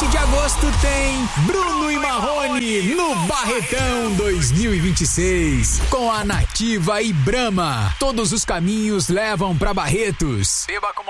7 de agosto tem Bruno e Marrone no Barretão 2026. Com a Nativa e Brahma. Todos os caminhos levam pra Barretos. Beba com